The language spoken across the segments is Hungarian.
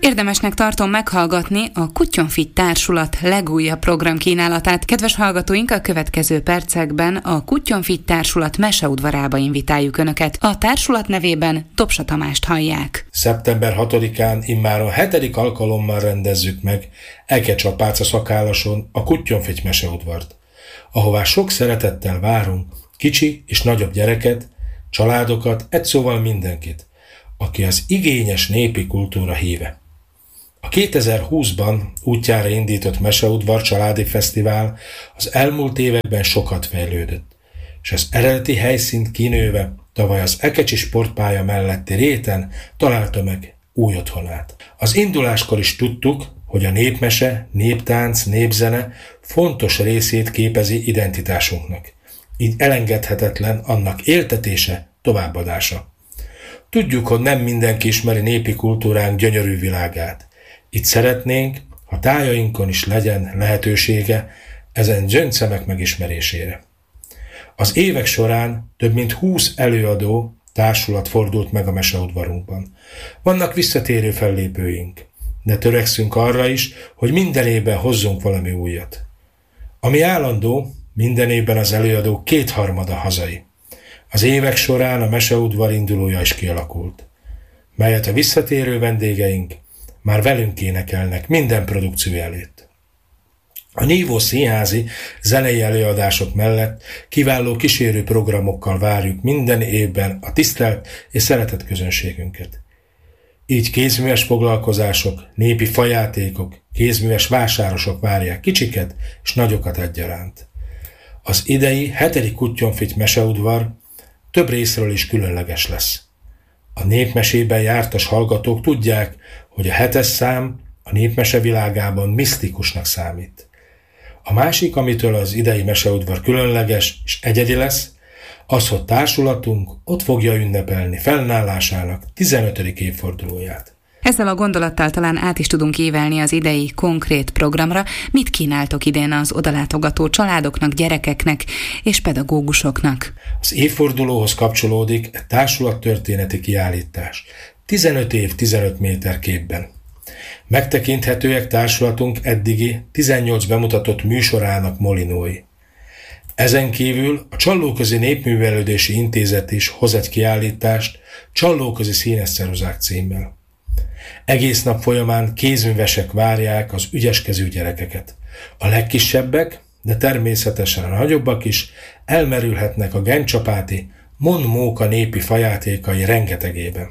Érdemesnek tartom meghallgatni a Kutyonfit Társulat legújabb programkínálatát. Kedves hallgatóink, a következő percekben a Kutyonfit Társulat meseudvarába invitáljuk Önöket. A társulat nevében Dobsa Tamást hallják. Szeptember 6-án immáron 7. alkalommal rendezzük meg Ekecsapáca szakállason a Kutyonfit meseudvart, ahová sok szeretettel várunk kicsi és nagyobb gyereket, családokat, egy szóval mindenkit, aki az igényes népi kultúra híve. A 2020-ban útjára indított Meseudvar családi fesztivál az elmúlt években sokat fejlődött, és az eredeti helyszínt kinőve tavaly az Ekecsi sportpálya melletti réten találta meg új otthonát. Az induláskor is tudtuk, hogy a népmese, néptánc, népzene fontos részét képezi identitásunknak. Így elengedhetetlen annak éltetése, továbbadása. Tudjuk, hogy nem mindenki ismeri népi kultúránk gyönyörű világát. Itt szeretnénk, ha tájainkon is legyen lehetősége ezen gyöngyszemek megismerésére. Az évek során több mint 20 előadó társulat fordult meg a meseudvarunkban. Vannak visszatérő fellépőink, de törekszünk arra is, hogy minden évben hozzunk valami újat. Ami állandó, minden évben az előadók 2/3 hazai. Az évek során a meseudvar indulója is kialakult, melyet a visszatérő vendégeink már velünk énekelnek minden produkció előtt. A nívó színházi zenei előadások mellett kiváló kísérő programokkal várjuk minden évben a tisztelt és szeretett közönségünket. Így kézműves foglalkozások, népi fajátékok, kézműves vásárosok várják kicsiket és nagyokat egyaránt. Az idei 7. Kutyonfit meseudvar több részről is különleges lesz. A népmesében jártas hallgatók tudják, hogy a 7. szám a népmese világában misztikusnak számít. A másik, amitől az idei meseudvar különleges és egyedi lesz, az, hogy társulatunk ott fogja ünnepelni fennállásának 15. évfordulóját. Ezzel a gondolattal talán át is tudunk ívelni az idei konkrét programra. Mit kínáltok idén az odalátogató családoknak, gyerekeknek és pedagógusoknak? Az évfordulóhoz kapcsolódik egy társulattörténeti kiállítás. 15 év 15 méter képben. Megtekinthetőek társulatunk eddigi 18 bemutatott műsorának molinói. Ezen kívül a Csallóközi Népművelődési Intézet is hoz egy kiállítást Csallóközi színesceruzák címmel. Egész nap folyamán kézművesek várják az ügyeskező gyerekeket. A legkisebbek, de természetesen a nagyobbak is elmerülhetnek a Gencsapáti Mon-Móka népi fajátékai rengetegében.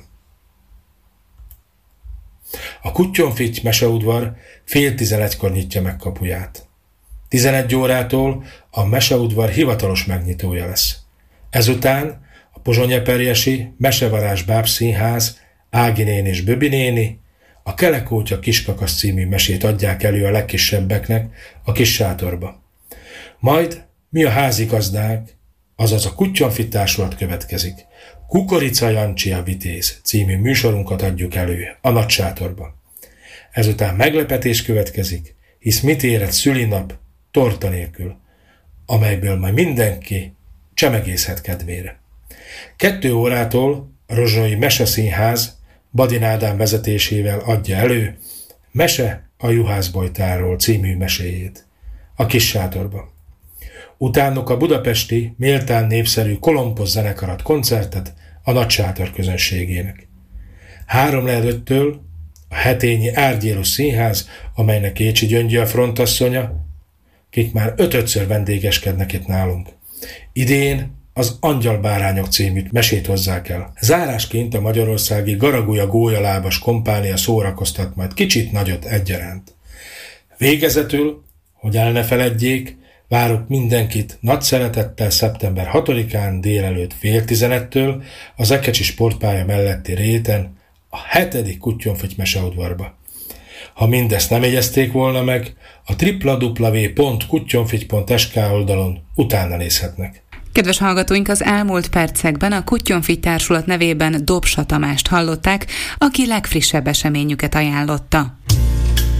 A Kutyonfit meseudvar 10:30-kor nyitja meg kapuját. 11 órától a meseudvar hivatalos megnyitója lesz. Ezután a pozsonyeperjesi Mesevarázs bábszínház, Ági néni és Böbi néni a Kelekótya Kiskakasz című mesét adják elő a legkisebbeknek a kis sátorba. Majd mi a házigazdák, azaz a Kutyonfit társulat következik. Kukorica Jancsi a vitéz című műsorunkat adjuk elő a nagy sátorba. Ezután meglepetés következik, hisz mit ér egy szülinap torta nélkül, amelyből majd mindenki csemegészhet kedvére. 2 órától a Rozsonyi Meseszínház Badin Ádám vezetésével adja elő Mese a juhászbojtáról című meséjét a kis sátorba. Utánuk a budapesti, méltán népszerű Kolomposz zenekarat koncertet a nagy sátor közönségének. 3-5-től a Hetényi Árgyélus Színház, amelynek Écsi Gyöngyi a frontasszonya, kik már 5-ször vendégeskednek itt nálunk. Idén az Angyalbárányok című mesét hozzák el. Zárásként a magyarországi Garagulya gólyalábas kompánia szórakoztat majd kicsit nagyot egyaránt. Végezetül, hogy el ne feledjék, várok mindenkit nagy szeretettel szeptember 6-án délelőtt 10:30-től az Ekecsi sportpálya melletti réten a 7. Kutyonfit meseudvarba. Ha mindezt nem jegyezték volna meg, a www.kutyonfit.sk oldalon utána nézhetnek. Kedves hallgatóink, az elmúlt percekben a Kutyonfit Társulat nevében Dobsa Tamást hallották, aki legfrissebb eseményüket ajánlotta.